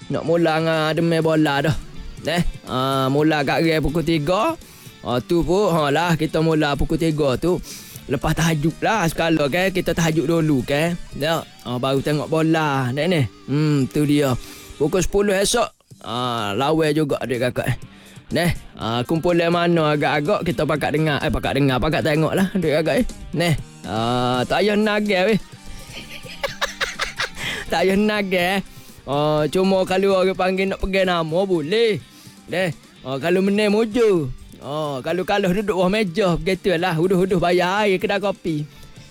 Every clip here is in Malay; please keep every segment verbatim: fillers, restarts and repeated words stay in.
Nak mula dengan demai bola dah. Eh, uh, mula kat gerai pukul tiga. Uh, tu pun ha lah kita mula pukul tiga tu. Lepas tahajud lah sekala kan, kita tahajud dulu kan. Ya, uh, baru tengok bola nek ni. Hmm, tu dia. Pukul sepuluh esok uh, lawan juga adik kakak eh. Neh, uh, kumpulan mana agak-agak kita pakat dengar. Eh, pakat dengar, pakat tengok lah adik kakak eh. Neh, uh, tak payah nagih weh. Tak payah nagih eh. Uh, cuma kalau orang panggil nak pegang nama boleh. Neh, uh, kalau menang mojo. Oh, kalau kalah duduk bawah meja begitulah, huduh-huduh bayar air kedai kopi.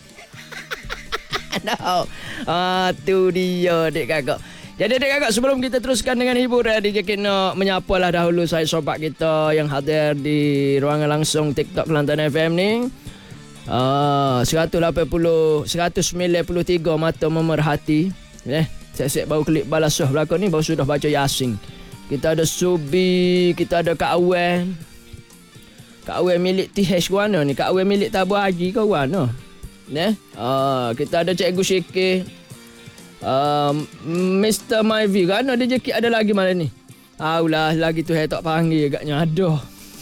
No. Ah, tu dia adik kakak. Jadi adik kakak, sebelum kita teruskan dengan hiburan, D J Kit nak menyapalah dahulu saya sobat kita yang hadir di ruangan langsung TikTok Kelantan F M ni. Ah, seratus lapan puluh, seratus sembilan puluh tiga mata memerhati. Eh, saya baru klik balasuh belakang ni baru sudah baca Yasin. Kita ada Subi, kita ada Kak Awen. Kak Awen milik T H ke mana ni? Kak Awen milik Tabu Haji ke mana? Ne? Uh, kita ada Cikgu Syikir. Uh, Mister Myvi kan? Dia Jekit ada lagi mana ni? Aulah, lagi tu saya tak panggil agaknya. Aduh.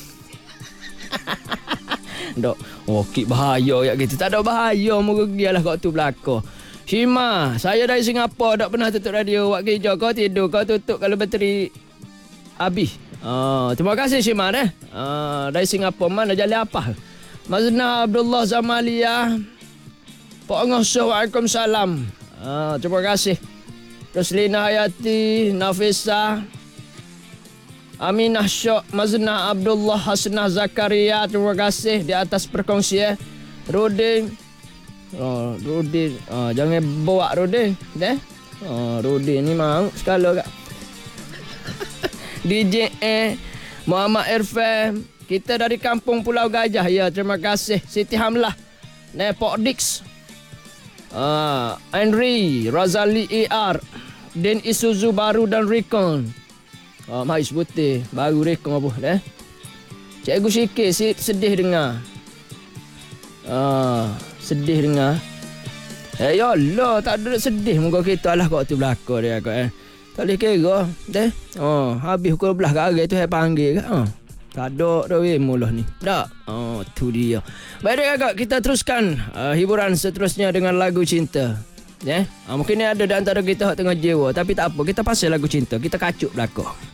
Dok. Oh, kit bahaya kat gitu. Tak ada bahaya, moga gialah kat tu belaka. Shima, saya dari Singapura, tak pernah tutup radio. Wak kerja kau tidur, kau tutup kalau bateri habis. Uh, terima kasih Shima eh. Uh, dari Singapura mana jalan apa? Mazna Abdullah Zamalia. Pak Ngasuh, Waalaikumsalam. Uh, terima kasih. Roslina Hayati, Nafisa, Aminah Syok, Mazna Abdullah Hasnah Zakaria, terima kasih di atas perkongsian. Rudin. Oh, Rudin. Uh, jangan bawa Rudin, eh? Oh, Rudin ni mau sekali kak. D J E Muhammad Irfan, kita dari kampung Pulau Gajah. Ya, terima kasih. Siti Hamlah, Nepok Dix, uh, Henry Razali E R, Den Isuzu baru dan Recon. Oh, mari sebutin baru Recon apa eh? Cikgu Syikir sedih dengar. Ah, sedih dengar. Eh ya Allah, tak ada sedih muka kita lah kau tu belaka dia kau eh. Tak boleh kira deh. Oh, habis pukul belah kat tu saya panggil kat. Oh. Tak ada dah weh mulah ni. Tak. Oh, tu dia. Baik kakak, kita teruskan uh, hiburan seterusnya dengan lagu cinta. Ya. Yeah? Uh, mungkin ni ada di antara kita tengah jewa, tapi tak apa, kita pasal lagu cinta. Kita kacuk belaka.